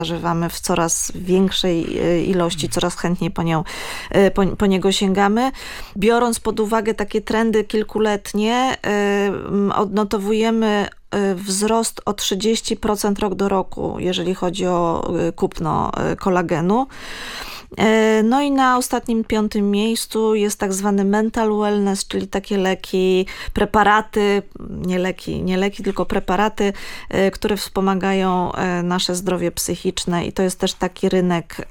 zażywamy w coraz większej ilości, coraz chętniej po niego sięgamy. Biorąc pod uwagę takie trendy kilkuletnie, odnotowujemy wzrost o 30% rok do roku, jeżeli chodzi o kupno kolagenu. No i na ostatnim 5. miejscu jest tak zwany mental wellness, czyli takie leki, preparaty, nie leki, tylko preparaty, które wspomagają nasze zdrowie psychiczne i to jest też taki rynek,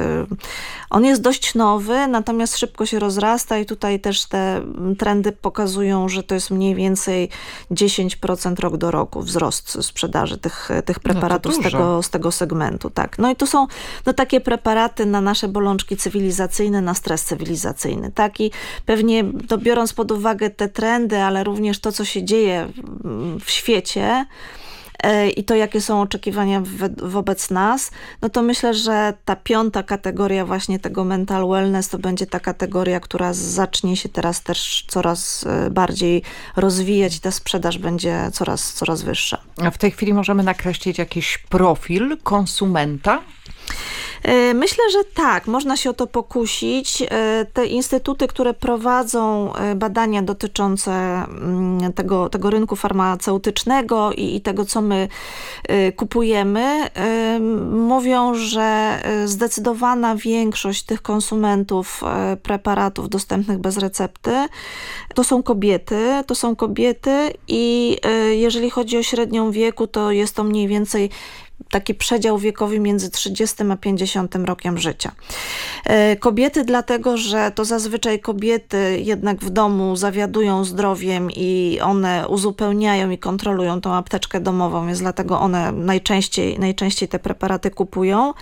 on jest dość nowy, natomiast szybko się rozrasta i tutaj też te trendy pokazują, że to jest mniej więcej 10% rok do roku wzrost sprzedaży tych preparatów z tego segmentu. Tak. No i to są takie preparaty na nasze bolączki cywilizacyjne, na stres cywilizacyjny. Tak? I pewnie biorąc pod uwagę te trendy, ale również to, co się dzieje w świecie i to, jakie są oczekiwania wobec nas, no to myślę, że ta 5. kategoria właśnie tego mental wellness to będzie ta kategoria, która zacznie się teraz też coraz bardziej rozwijać i ta sprzedaż będzie coraz wyższa. A w tej chwili możemy nakreślić jakiś profil konsumenta? Myślę, że tak, można się o to pokusić. Te instytuty, które prowadzą badania dotyczące tego rynku farmaceutycznego i tego, co my kupujemy, mówią, że zdecydowana większość tych konsumentów preparatów dostępnych bez recepty to są kobiety i jeżeli chodzi o średnią wieku, to jest to mniej więcej taki przedział wiekowy między 30 a 50 rokiem życia. Kobiety dlatego, że to zazwyczaj kobiety jednak w domu zawiadują zdrowiem i one uzupełniają i kontrolują tą apteczkę domową, więc dlatego one najczęściej te preparaty kupują.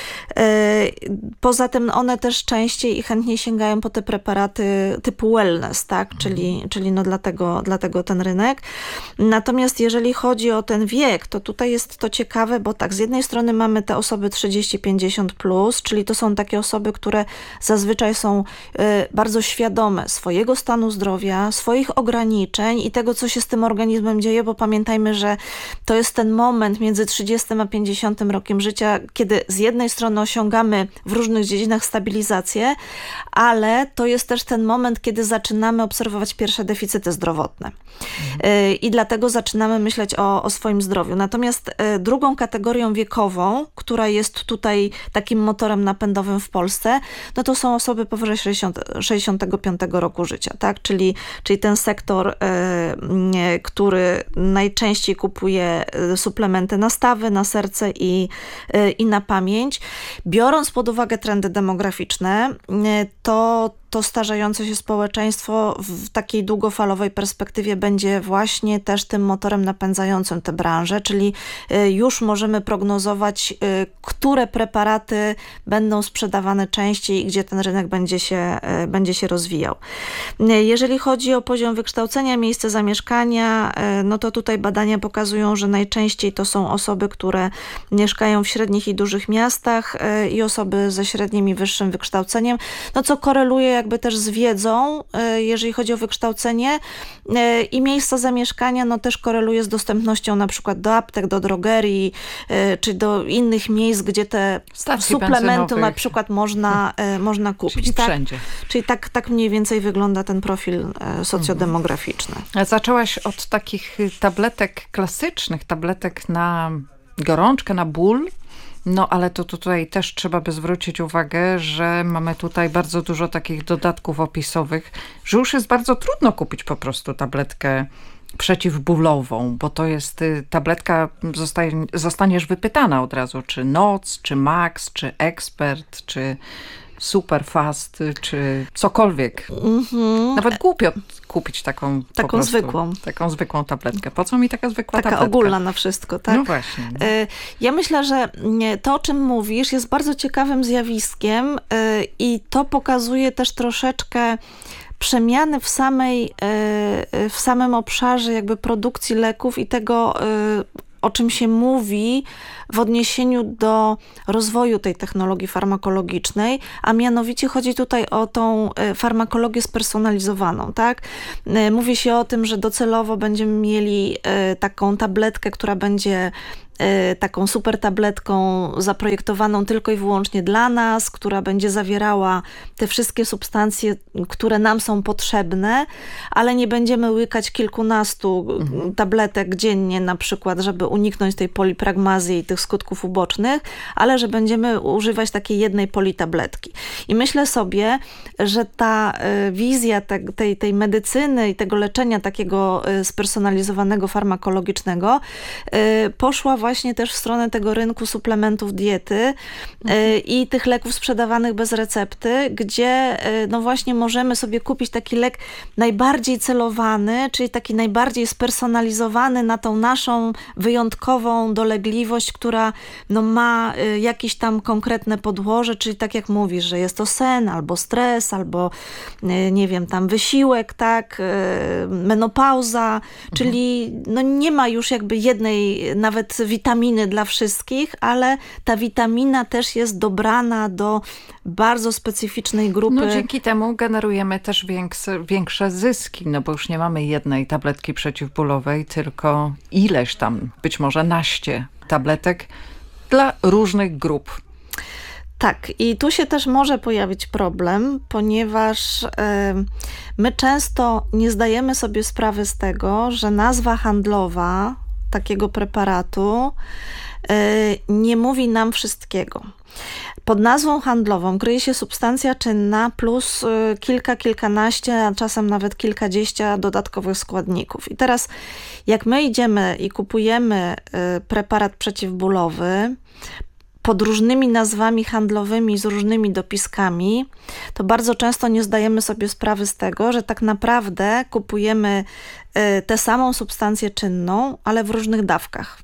Poza tym one też częściej i chętniej sięgają po te preparaty typu wellness, tak? Czyli dlatego ten rynek. Natomiast jeżeli chodzi o ten wiek, to tutaj jest to ciekawe, bo tak, z jednej strony mamy te osoby 30-50+, czyli to są takie osoby, które zazwyczaj są bardzo świadome swojego stanu zdrowia, swoich ograniczeń i tego, co się z tym organizmem dzieje, bo pamiętajmy, że to jest ten moment między 30 a 50 rokiem życia, kiedy z jednej strony osiągamy w różnych dziedzinach stabilizację, ale to jest też ten moment, kiedy zaczynamy obserwować pierwsze deficyty zdrowotne. I dlatego zaczynamy myśleć o swoim zdrowiu. Natomiast drugą kategorią wiekową, która jest tutaj takim motorem napędowym w Polsce, no to są osoby powyżej 65 roku życia, tak? Czyli ten sektor, który najczęściej kupuje suplementy na stawy, na serce i na pamięć. Biorąc pod uwagę trendy demograficzne, to starzejące się społeczeństwo w takiej długofalowej perspektywie będzie właśnie też tym motorem napędzającym tę branżę, czyli już możemy prognozować, które preparaty będą sprzedawane częściej i gdzie ten rynek będzie się rozwijał. Jeżeli chodzi o poziom wykształcenia, miejsce zamieszkania, no to tutaj badania pokazują, że najczęściej to są osoby, które mieszkają w średnich i dużych miastach i osoby ze średnim i wyższym wykształceniem, no co koreluje jakby też z wiedzą, jeżeli chodzi o wykształcenie i miejsca zamieszkania, no też koreluje z dostępnością na przykład do aptek, do drogerii, czy do innych miejsc, gdzie te suplementy na przykład można kupić. Czyli tak? Wszędzie. Czyli tak mniej więcej wygląda ten profil socjodemograficzny. Zaczęłaś od takich tabletek klasycznych, tabletek na gorączkę, na ból. No ale to tutaj też trzeba by zwrócić uwagę, że mamy tutaj bardzo dużo takich dodatków opisowych, że już jest bardzo trudno kupić po prostu tabletkę przeciwbólową, bo to jest tabletka, zostaniesz wypytana od razu, czy NOC, czy Max, czy Expert, czy Superfast, czy cokolwiek. Nawet głupio kupić taką zwykłą tabletkę. Po co mi taka zwykła tabletka? Taka ogólna na wszystko, tak? No właśnie. No. Ja myślę, że to, o czym mówisz, jest bardzo ciekawym zjawiskiem i to pokazuje też troszeczkę przemiany w samym obszarze jakby produkcji leków i tego, o czym się mówi w odniesieniu do rozwoju tej technologii farmakologicznej, a mianowicie chodzi tutaj o tą farmakologię spersonalizowaną, tak? Mówi się o tym, że docelowo będziemy mieli taką tabletkę, która będzie taką super tabletką zaprojektowaną tylko i wyłącznie dla nas, która będzie zawierała te wszystkie substancje, które nam są potrzebne, ale nie będziemy łykać kilkunastu tabletek dziennie na przykład, żeby uniknąć tej polipragmazji i tych skutków ubocznych, ale że będziemy używać takiej jednej politabletki. I myślę sobie, że ta wizja tej medycyny i tego leczenia takiego spersonalizowanego farmakologicznego poszła właśnie też w stronę tego rynku suplementów diety i tych leków sprzedawanych bez recepty, gdzie no właśnie możemy sobie kupić taki lek najbardziej celowany, czyli taki najbardziej spersonalizowany na tą naszą wyjątkową dolegliwość, która no ma jakieś tam konkretne podłoże, czyli tak jak mówisz, że jest to sen, albo stres, albo nie wiem, tam wysiłek, tak, menopauza, czyli no nie ma już jakby jednej nawet witaminy dla wszystkich, ale ta witamina też jest dobrana do bardzo specyficznej grupy. No dzięki temu generujemy też większe zyski, no bo już nie mamy jednej tabletki przeciwbólowej, tylko ileś tam, być może naście tabletek dla różnych grup. Tak, i tu się też może pojawić problem, ponieważ my często nie zdajemy sobie sprawy z tego, że nazwa handlowa takiego preparatu nie mówi nam wszystkiego. Pod nazwą handlową kryje się substancja czynna plus kilkanaście, a czasem nawet kilkadziesiąt dodatkowych składników. I teraz jak my idziemy i kupujemy preparat przeciwbólowy pod różnymi nazwami handlowymi z różnymi dopiskami, to bardzo często nie zdajemy sobie sprawy z tego, że tak naprawdę kupujemy tę samą substancję czynną, ale w różnych dawkach.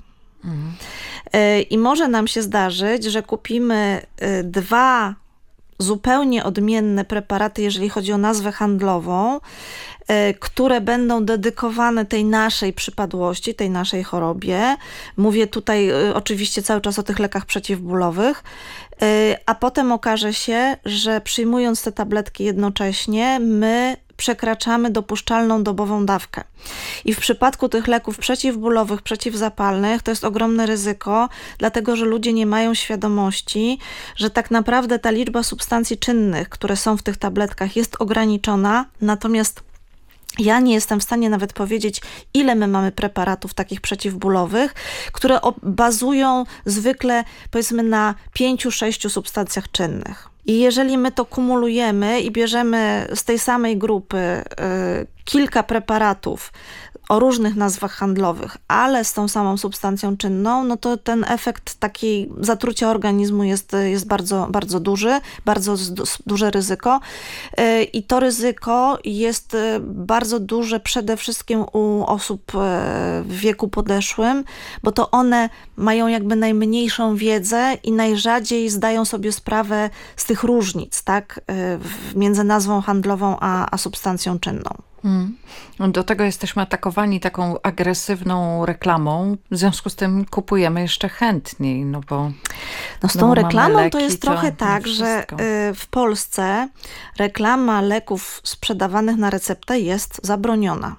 I może nam się zdarzyć, że kupimy dwa zupełnie odmienne preparaty, jeżeli chodzi o nazwę handlową, które będą dedykowane tej naszej przypadłości, tej naszej chorobie. Mówię tutaj oczywiście cały czas o tych lekach przeciwbólowych, a potem okaże się, że przyjmując te tabletki jednocześnie, my przekraczamy dopuszczalną dobową dawkę. I w przypadku tych leków przeciwbólowych, przeciwzapalnych to jest ogromne ryzyko, dlatego że ludzie nie mają świadomości, że tak naprawdę ta liczba substancji czynnych, które są w tych tabletkach, jest ograniczona, natomiast ja nie jestem w stanie nawet powiedzieć, ile my mamy preparatów takich przeciwbólowych, które bazują zwykle powiedzmy na 5-6 substancjach czynnych. I jeżeli my to kumulujemy i bierzemy z tej samej grupy kilka preparatów o różnych nazwach handlowych, ale z tą samą substancją czynną, no to ten efekt takiej zatrucia organizmu jest bardzo, bardzo duży, bardzo duże ryzyko. I to ryzyko jest bardzo duże przede wszystkim u osób w wieku podeszłym, bo to one mają jakby najmniejszą wiedzę i najrzadziej zdają sobie sprawę z tych różnic, tak, między nazwą handlową a substancją czynną. Do tego jesteśmy atakowani taką agresywną reklamą, w związku z tym kupujemy jeszcze chętniej, no bo... No z tą reklamą to jest trochę tak, że w Polsce reklama leków sprzedawanych na receptę jest zabroniona.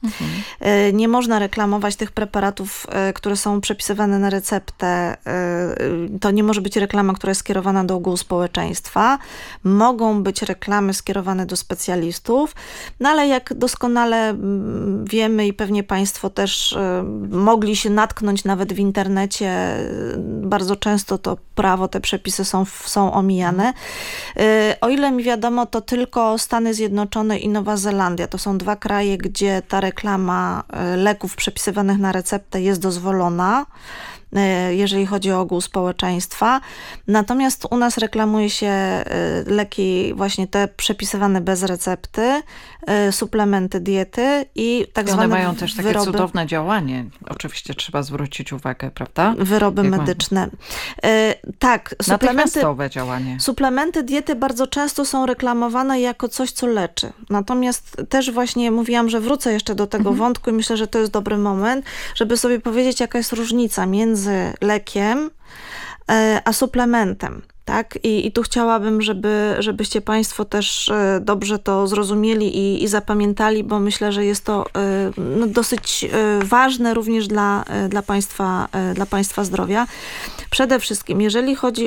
Nie można reklamować tych preparatów, które są przepisywane na receptę. To nie może być reklama, która jest skierowana do ogółu społeczeństwa. Mogą być reklamy skierowane do specjalistów, no ale jak doskonale wiemy i pewnie Państwo też mogli się natknąć nawet w internecie, bardzo często to prawo, te przepisy są omijane. O ile mi wiadomo, to tylko Stany Zjednoczone i Nowa Zelandia. To są dwa kraje, gdzie ta reklama leków przepisywanych na receptę jest dozwolona, jeżeli chodzi o ogół społeczeństwa. Natomiast u nas reklamuje się leki właśnie te przepisywane bez recepty, suplementy diety i tak zwane one mają też takie cudowne działanie. Oczywiście trzeba zwrócić uwagę, prawda? Wyroby medyczne. Tak. Natychmiastowe działanie. Suplementy diety bardzo często są reklamowane jako coś, co leczy. Natomiast też właśnie mówiłam, że wrócę jeszcze do tego wątku i myślę, że to jest dobry moment, żeby sobie powiedzieć, jaka jest różnica między lekiem a suplementem. Tak? I tu chciałabym, żebyście Państwo też dobrze to zrozumieli i zapamiętali, bo myślę, że jest to dosyć ważne również dla Państwa zdrowia. Przede wszystkim, jeżeli chodzi